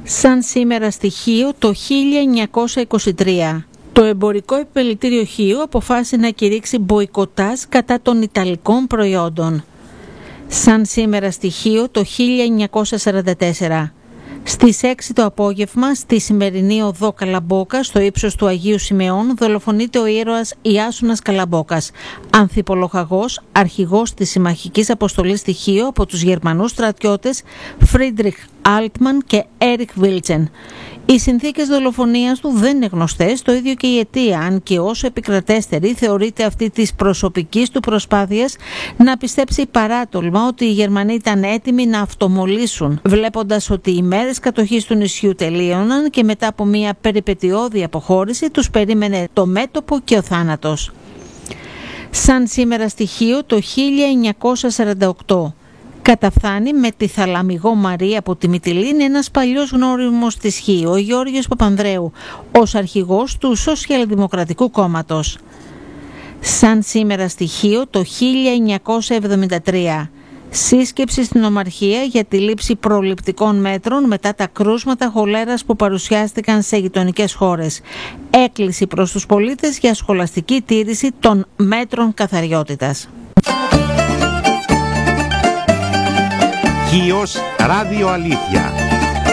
Σαν σήμερα στη Χίο το 1923. Το εμπορικό επιμελητήριο Χίου αποφάσισε να κηρύξει μποϊκοτάζ κατά των ιταλικών προϊόντων. Σαν σήμερα στη Χίο το 1944. Στις 6 το απόγευμα, στη σημερινή οδό Καλαμπόκα, στο ύψος του Αγίου Σιμεών, δολοφονείται ο ήρωας Ιάσουνας Καλαμπόκας, ανθιπολοχαγός, αρχηγός της συμμαχικής αποστολής στη Χίο από τους Γερμανούς στρατιώτες Φρίντριχ Άλτμαν και Έριχ Βίλτσεν. Οι συνθήκες δολοφονίας του δεν είναι γνωστές, το ίδιο και η αιτία, αν και όσο επικρατέστερη θεωρείται αυτή της προσωπικής του προσπάθειας να πιστέψει παράτολμα ότι οι Γερμανοί ήταν έτοιμοι να αυτομολύσουν, βλέποντας ότι οι μέρες κατοχής του νησιού τελείωναν και μετά από μια περιπετειώδη αποχώρηση τους περίμενε το μέτωπο και ο θάνατος. Σαν σήμερα στη Χίο το 1948. Καταφθάνει με τη Θαλαμιγό Μαρία από τη Μυτιλήνη ένας παλιός γνώριμος της Χίου, ο Γιώργος Παπανδρέου, ως αρχηγός του Σοσιαλδημοκρατικού Κόμματος. Σαν σήμερα στη Χίο το 1973. Σύσκεψη στην Ομαρχία για τη λήψη προληπτικών μέτρων μετά τα κρούσματα χολέρας που παρουσιάστηκαν σε γειτονικές χώρες. Έκκληση προς τους πολίτες για σχολαστική τήρηση των μέτρων καθαριότητας. Χίος Ράδιο Αλήθεια.